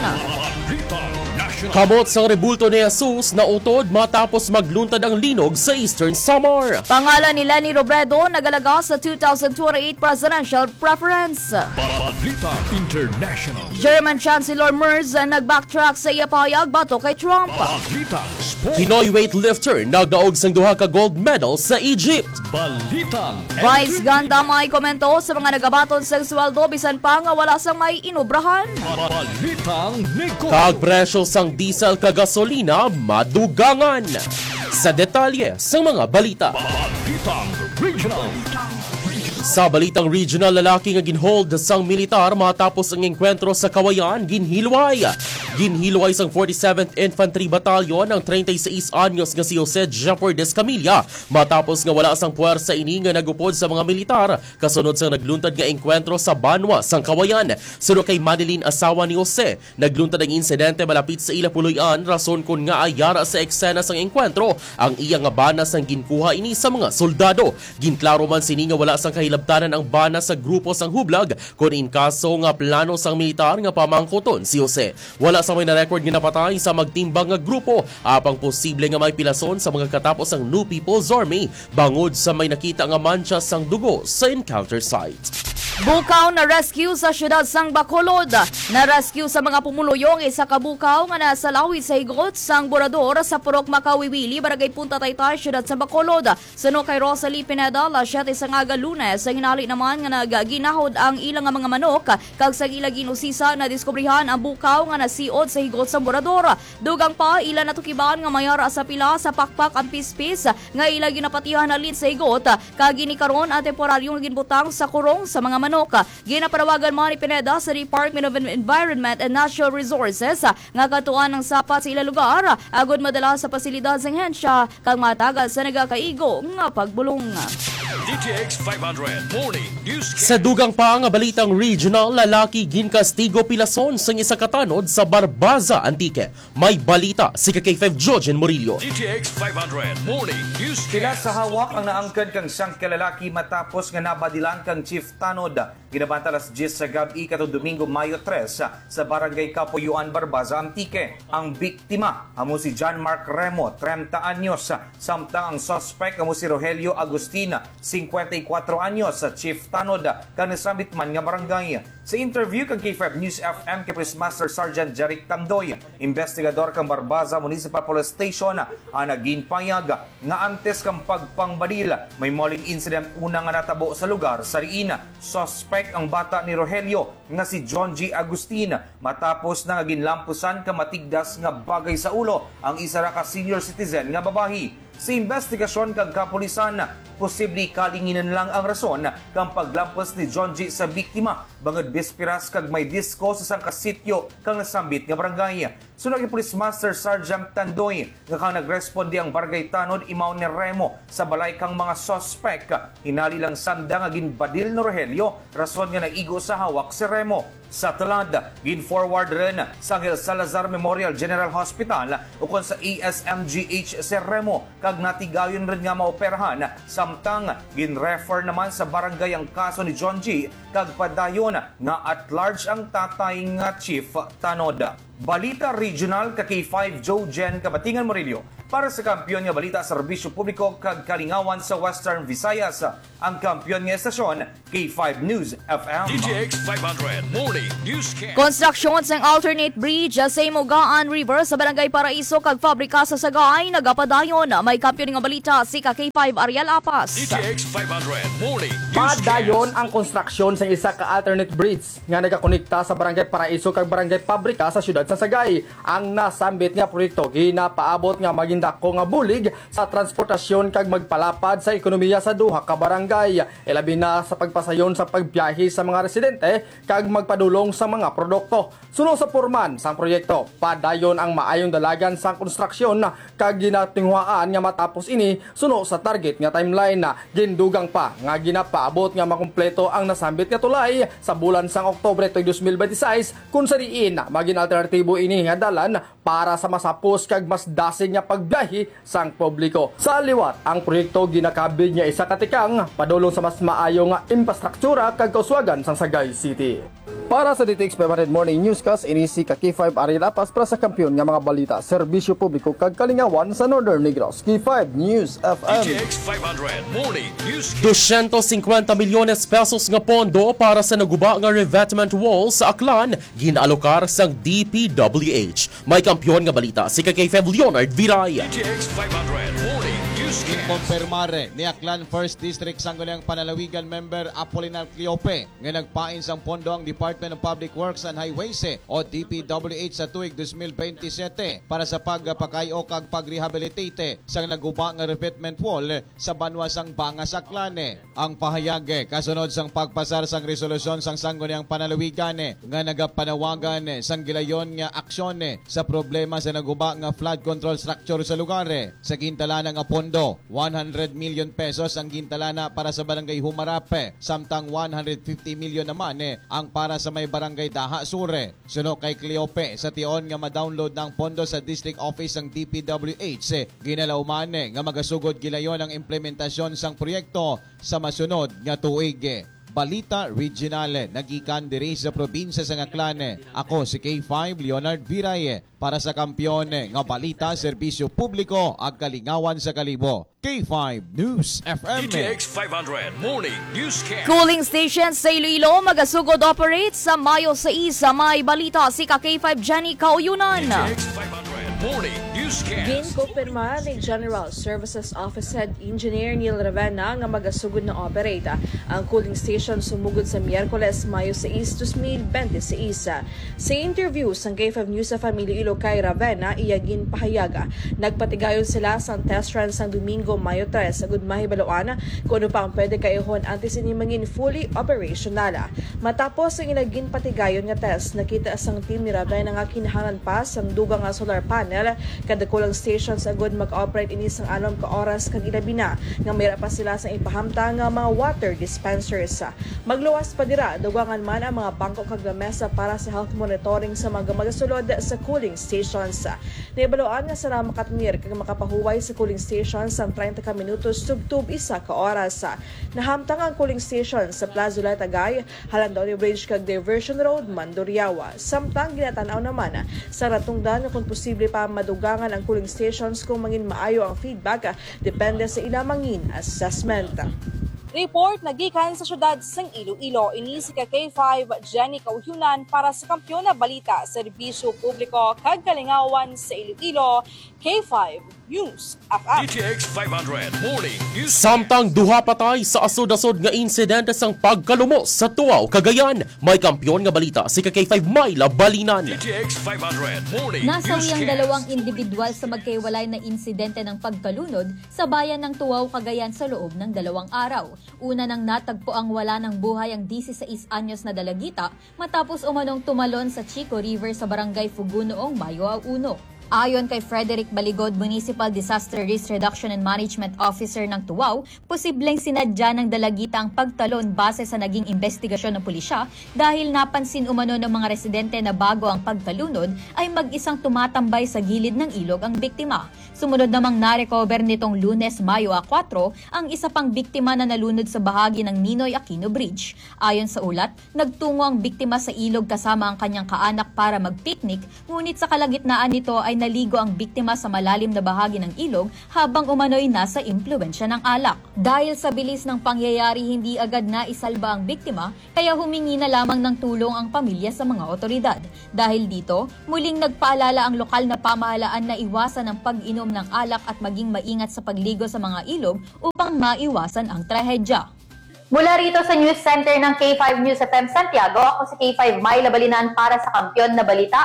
Kamot sang rebulto ni Jesus na utod matapos magluntad ang linog sa Eastern Samar. Pangalan ni Lenny Robredo nagalaga sa 2028 presidential preference. Balita International. German Chancellor Merz nag-backtrack sa iyapayag bato kay Trump. Pinoy weightlifter nagdaog sang duha ka gold medal sa Egypt. Balitang Vice Ganda may komento sa mga nagabaton sa sweldo bisan pa nga wala sang may inubrahan. Balitang negosyo. Kag presyo sang diesel kag gasolina madugangan. Sa detalye sa mga balita. Balitang regional. Sa balitang regional, lalaki nga ginhold sang militar matapos ang engkwentro sa Kawayan, ginhilway. Ginhilway sang 47th Infantry Battalion ang 36 anyos nga si Jose Japordes Camilla matapos nga wala sang puwersa ini nga nagupod sa mga militar kasunod sang nagluntad nga engkwentro sa Banwa sang Kawayan. Suno kay Madeline asawa ni Jose, nagluntad ang insidente malapit sa ila puloy-an rason kun nga ayara sa eksena sang engkwentro ang iya nga bana sang ginkuha ini sa mga soldado. Ginklaro man sini nga wala sang labtanan ang bana sa grupo sang hublag kung in kaso nga plano sang militar nga pamangkoton si Jose. Wala sa may na-record nga napatay sa magtimbang nga grupo apang posible nga may pilason sa mga katapos ang New People's Army bangod sa may nakita nga mancha sang dugo sa encounter site. Bukaw na rescue sa syudad sang Bacolod. Na-rescue sa mga pumuluyong isa ka bukaw nga nasa lawid sa higot sang Borador sa Purok Makawiwili, Barangay Punta Taytay, syudad sa Bacolod. Suno kay Rosalie Pineda, lasyat isang aga Lunes, sa hinali naman nga nagaginahod ang ilang nga mga manok kag sa ilang ginusisa na diskubrihan ang bukaw nga nasiod sa higot sang Borador. Dugang pa ilan natukiban nga mayara sa pila sa pakpak ang pispis nga ilang ginapatihan na lid sa higot kag ginikaron ang temporaryong ginbutang sa kurong sa mga manok. Ginaparawagan man ni Pineda sa Department of Environment and Natural Resources nga katuan ng sapat sa ilang lugar agud madala sa pasilidad sang hensya kag matagal sa nagakaigo nga pagbulong. DTX 500 Morning News. Sa dugang pa nga balitang regional, lalaki ginkastigo pilason sang isa katanod sa Barbaza, Antique. May balita si K5 Jojen Murillo. DTX 500 Morning News. Sila sa hawak ang naangkad kang sang kalalaki matapos nga nabadilan kang chief tanod Ginabanta alas 10 sa gabi katong Domingo, Mayo 3 sa Barangay Kapuyuan, Barbaza, Antique. Ang biktima amo si John Mark Remo, 30 anyos, samtang ang suspect amo si Rogelio Agustina, 54 anyos, Chief Tanod kang nasambit man nga barangay. Sa interview kang K5 News FM kay Police Master Sergeant Jeric Tandoy, investigador kang Barbaza Municipal Police Station, naginpayag nga antes kang pagpangbadil may moling incident una nga natabo sa lugar sa riina. Suspect ang bata ni Rogelio nga si John G. Agustin matapos na ginlampusan ka matigdas nga bagay sa ulo ang isa ra ka senior citizen nga babahi. Sa investigasyon kag kapulisan, posible kalinginan lang ang rason kang paglampos ni John G. sa biktima bangod bispiras kag may disko sa sang kasityo kang nasambit nga barangay. Sunod kay Police Master Sergeant Tandoy nga kang nagresponde ang Barangay Tanod imaw ni Remo sa balay kang mga suspect. Hinali lang sanda nga ginbadil ni Rogelio rason nga naigo sa hawak si Remo. Sa Talad, gin-forward rin sa Angel Salazar Memorial General Hospital ukon sa ASMGH si Remo kag natigayon rin nga maoperahan samtang gin-refer naman sa barangay ang kaso ni John G kag padayon nga at large ang tatay nga Chief Tanod. Balita Regional ka K5 Joe Jen Kabatingan Morillo para sa kampiyon nga balita sa serbisyo publiko kag kalingawan sa Western Visayas. Ang kampiyon nga estasyon K5 News FM. DTX 500 Morning Newscast. Construction sa alternate bridge sa Imogaan River sa Barangay Paraiso kag pabrika sa Sagay nagapadayon. May kampiyon nga balita si K5 Ariel Apas. DTX 500 Morning Padayon ang konstruksyon sa isa ka alternate bridge nga nagakonekta sa Barangay Paraiso kag Barangay Pabrika sa siyudad sa Sagay. Ang nasambit nga proyekto ginapaabot nga magindako nga bulig sa transportasyon kag magpalapad sa ekonomiya sa duha ka barangay. Ilabi na sa pagpasayon sa pagbiyahe sa mga residente kag magpadulong sa mga produkto. Suno sa purman sang proyekto, padayon ang maayong dalagan sang konstruksyon kag ginatinguhaan nga matapos ini suno sa target nga timeline. Gindugang pa nga ginapaabot nga makumpleto ang nasambit nga tulay sa bulan sang Oktubre 2026 kung sa diin maging alternatibo ini nga dalan para sa masapos kag mas dasig nga pagbiyahe sang publiko. Sa liwat, ang proyekto ginakabig nga isa katikang padulong sa mas maayo nga infrastruktura kag kauswagan sang Sagay City. Para sa DTX 500 Morning Newscast, inisi ka K5 Ariel Apas para sa kampiyon nga mga balita, serbisyo publiko kag kalingawan sa Northern Negros. K5 News FM. DTX 500 Morning Newscast. 250 milyones pesos nga pondo para sa naguba nga revetment wall sa Aklan ginaalokar sang DPWH. May kampiyon nga balita si K5 Leonard Viray. DTX 500 Morning Newscast. Konfirmare ni Aklan 1st District Sangguniang Panalawigan member Apolinar Cleope nga nagpain sang pondo ang Department of Public Works and Highways o DPWH sa tuig 2027 para sa pagpakayo kag pagrehabilitate sang naguba nga revetment wall sa banwa sang Bangas Aklan. Ang pahayag kasunod sang pagpasar sang resolusyon sang Sangguniang Panalawigan nga nagapanawagan sang gilayon nga aksyon sa problema sa naguba nga flood control structure sa lugar. Sa gintalana nga pondo 100 million pesos ang gintalana para sa Barangay Humarape, samtang 150 million naman ang para sa may Barangay Daha Sure. Suno kay Cleope sa tion nga ma-download ng pondo sa District Office ng DPWH. Ginalauman nga magasugod gilayon ang implementasyon sang proyekto sa masunod nga tuig. Balita Regional, nagikan diri sa probinsya sa Aklan. Ako si K5 Leonard Viray para sa kampiyon nga balita, serbisyo publiko ag kalingawan sa kalibo. K5 News FM. DTX 500 Morning Newscast. Cooling station sa Iloilo magasugod operate sa Mayo 6 sa may balita si K5 Jenny Kauyunan. DTX 500 Morning Newscast. Ginkumpirma ni General Services Office Head Engineer Neil Ravenna nga magasugod na operate ang cooling station sumugod sa Miyerkules, Mayo 6, 2026. Sa interview sa K5 News sa Iloilo kay Ravenna, iyagin pahayaga. Nagpatigayon sila sa test run sa Domingo, Mayo 3 sa Gudmahi Baloan kung ano pa ang pwede kaihon antes ini maging fully operational. Matapos ang ilagin patigayon nga test, nakita sang team ni Ravenna nga kinahanglan pa sang dugang nga solar panel tunnel. Kada kulang stations agud mag-operate ini sang 6 ka oras kag ilabi na nga mayra pa sila sa ipahamtang nga mga water dispensers. Magluwas pa dira dugangan man ang mga bangko kag lamesa para sa health monitoring sa mga magasulod sa cooling stations. Naibaloan nga sara makatmir kag makapahuway sa cooling stations ang 30 ka minutos tubtub 1 ka oras. Nahamtang ang cooling station sa Plaza Tagay, Halandaw Bridge kag Diversion Road, Mandurriaga. Samtang ginatanaw naman sa ratungdan kung posible pa madugangan ang cooling stations kung mangin maayo ang feedback depende sa ilamangin assessment. Report nagikan sa syudad sang Iloilo, ini si K5 Jenny Kauhyunan para sa Kampiyon na Balita, Serbisyo Publiko kag Kalingawan sa Iloilo, K5 News FM. DTX 500 Morning News. Samtang duha patay sa asod-asod nga insidente sang pagkalumos sa Tuaw, Cagayan. May kampiyon nga balita si K5 Myla Balinan. DTX 500 Morning Nasawi ang Newscast. dalawang individual sa magkaiwalay na insidente ng pagkalunod sa bayan ng Tuaw, Cagayan sa loob ng 2 araw. Una nang natagpo ang wala ng buhay ang 16 anyos na dalagita matapos umanong tumalon sa Chico River sa barangay Fugu noong Mayo 1. Ayon kay Frederick Baligod, Municipal Disaster Risk Reduction and Management Officer ng Tuaw, posibleng sinadya ng dalagita ang pagtalon base sa naging investigasyon ng pulisya dahil napansin umano ng mga residente na bago ang pagtalunod ay mag-isang tumatambay sa gilid ng ilog ang biktima. Sumunod namang na-recover nitong Lunes, Mayo 4, ang isa pang biktima na nalunod sa bahagi ng Ninoy Aquino Bridge. Ayon sa ulat, nagtungo ang biktima sa ilog kasama ang kanyang kaanak para mag-picnic, ngunit sa kalagitnaan nito ay naligo ang biktima sa malalim na bahagi ng ilog habang umano'y nasa impluwensya ng alak. Dahil sa bilis ng pangyayari, hindi agad na isalba ang biktima, kaya humingi na lamang ng tulong ang pamilya sa mga otoridad. Dahil dito, muling nagpaalala ang lokal na pamahalaan na iwasan ang pag-inom ng alak at maging maingat sa pagligo sa mga ilog upang maiwasan ang trahedya. Mula rito sa News Center ng K5 News FM Santiago, ako si K5 Myla Balinan para sa Kampiyon na Balita,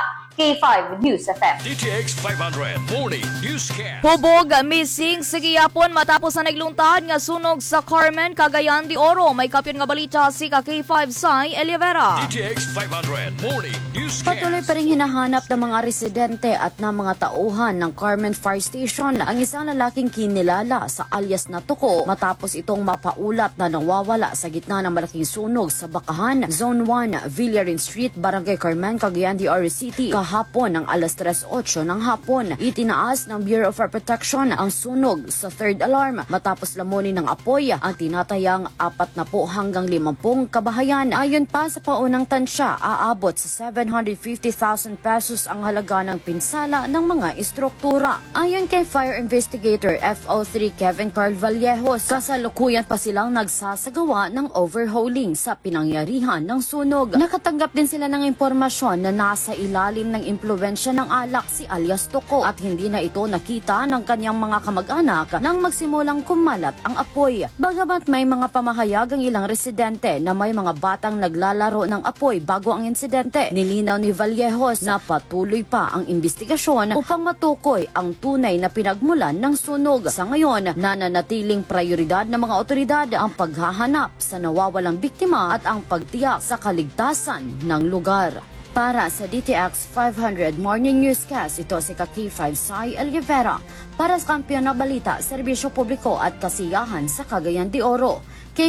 K5 News FM. DTX 500 Morning Newscast. Hubog missing sa gihapon matapos na nagluntad nga sunog sa Carmen, Cagayan de Oro. May kapyon nga balita si K5 Sai Elivera. DTX 500 Morning Newscast. Patuloy pa rin hinahanap ng mga residente at ng mga tauhan ng Carmen Fire Station ang isang lalaking kinilala sa alias na Tuko matapos itong mapaulat na nawawala sa gitna ng malaking sunog sa Bakahan, Zone 1, Villarin Street, Barangay Carmen, Cagayan de Oro City. Kahapon ng alas 3:08 ng hapon, itinaas ng Bureau of Fire Protection ang sunog sa third alarm matapos lamunin ng apoy ang tinatayang 40 hanggang 50 kabahayan. Ayon pa sa paunang tansya, aabot sa 750,000 pesos ang halaga ng pinsala ng mga istruktura. Ayon kay Fire Investigator FO3 Kevin Carl Vallejos, kasalukuyan pa silang nagsasagawa ng overhauling sa pinangyarihan ng sunog. Nakatanggap din sila ng impormasyon na nasa ilalim ng impluwensya ng alak si alias Tuko at hindi na ito nakita ng kanyang mga kamag-anak nang magsimulang kumalat ang apoy. Bagamat may mga pamahayag ang ilang residente na may mga batang naglalaro ng apoy bago ang insidente, nilinaw ni Vallejos na patuloy pa ang investigasyon upang matukoy ang tunay na pinagmulan ng sunog. Sa ngayon, nananatiling prioridad ng mga otoridad ang paghahanap sa nawawalang biktima at ang pagtiyak sa kaligtasan ng lugar. Para sa DTX 500 Morning Newscast, ito si K5 Sai Elivera para sa Kampiyon na Balita, Serbisyo Publiko at Kasiyahan sa Cagayan de Oro.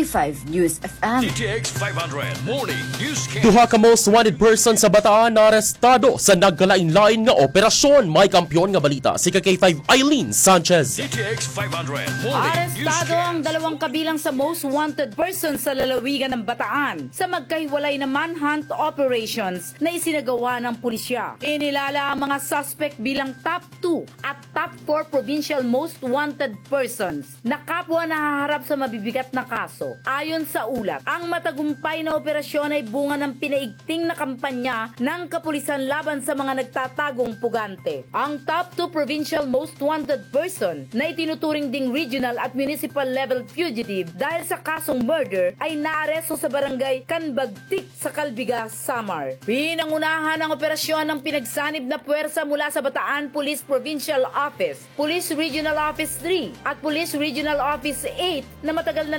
K5 News FM. DTX 500 Morning Newscast. Duha ka most wanted person sa Bataan na arestado sa nagkalain-lain nga operasyon. May kampiyon nga balita si K5 Eileen Sanchez. DTX 500 Morning Arestado ang dalawang kabilang sa most wanted person sa lalawigan ng Bataan sa magkahiwalay na manhunt operations na isinagawa ng pulisya. Inilala ang mga suspect bilang top 2 at top 4 provincial most wanted persons na kapwa nahaharap sa mabibigat na kaso. Ayon sa ulat, ang matagumpay na operasyon ay bunga ng pinaigting na kampanya ng kapulisan laban sa mga nagtatagong pugante. Ang top 2 provincial most wanted person na itinuturing ding regional at municipal level fugitive dahil sa kasong murder ay naaresto sa barangay Kanbagtik sa Calbiga, Samar. Pinangunahan ang operasyon ng pinagsanib na puwersa mula sa Bataan Police Provincial Office, Police Regional Office 3 at Police Regional Office 8 na matagal na nagsasagawa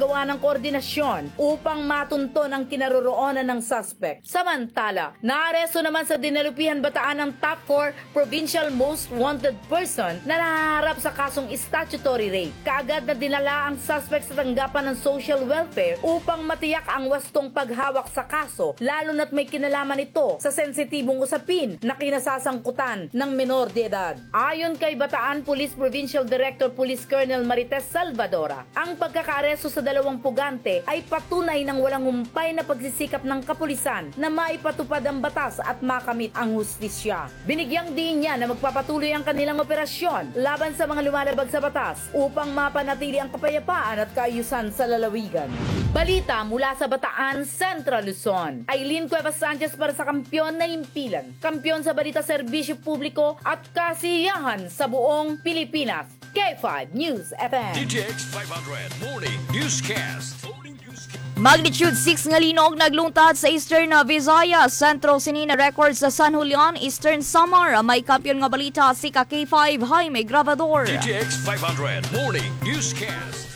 nagsagawa ng koordinasyon upang matunton ang kinaroroonan ng suspect. Samantala, naaresto naman sa Dinalupihan, Bataan ang top 4 provincial most wanted person na nahaharap sa kasong statutory rape. Kaagad na dinala ang suspect sa tanggapan ng social welfare upang matiyak ang wastong paghawak sa kaso, lalo na't may kinalaman ito sa sensitibong usapin na kinasasangkutan ng menor de edad. Ayon kay Bataan Police Provincial Director Police Colonel Marites Salvadora, ang pagkakaaresto sa dalawang pugante ay patunay ng walang humpay na pagsisikap ng kapulisan na maipatupad ang batas at makamit ang hustisya. Binigyang din niya na magpapatuloy ang kanilang operasyon laban sa mga lumalabag sa batas upang mapanatili ang kapayapaan at kaayusan sa lalawigan. Balita mula sa Bataan, Central Luzon. Aileen Cuevas Sanchez para sa Kampiyon na Himpilan. Kampiyon sa balita, serbisyo publiko at kasiyahan sa buong Pilipinas. K5 News FM. DTX 500 Morning Newscast. Magnitude 6 nga linog naglungtad sa Eastern Visayas, Centro Sinina Records sa San Julian, Eastern Samar. May kampiyon nga balita si K5 Jaime Gravador. DTX 500 Morning Newscast.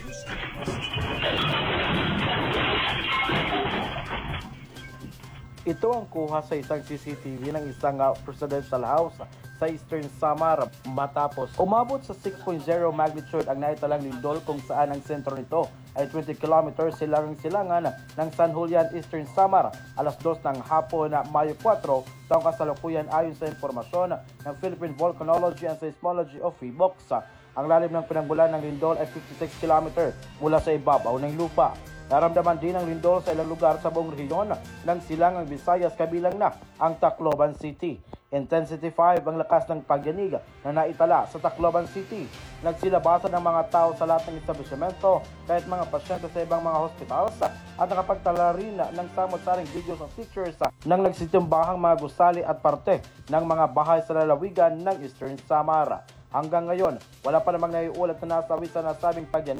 Ito ang kuha sa isang CCTV ng isang presidential house sa Eastern Samar matapos umabot sa 6.0 magnitude ang naitalang lindol kung saan ang sentro nito ay 20 kilometers silangan ng San Julian, Eastern Samar. Alas 2 ng hapon na Mayo 4, taong kasalukuyan ayon sa impormasyon ng Philippine Volcanology and Seismology of PHIVOLCS. Ang lalim ng pinangbulan ng lindol ay 56 kilometer mula sa ibabaw ng lupa. Naramdaman din ang lindol sa ilang lugar sa buong rehiyon ng Silangang Visayas, kabilang na ang Tacloban City. Intensity 5 ang lakas ng pagyanig na naitala sa Tacloban City. Nagsilabasan ng mga tao sa lahat ng establishmento, kahit mga pasyente sa ibang mga hospitals, at nakapagtala rin ng samot-saring videos at pictures ng nagsitimbahang mga gusali at parte ng mga bahay sa lalawigan ng Eastern Samar. Hanggang ngayon, wala pa namang naiulat na nasawi sa nasabing pagyanig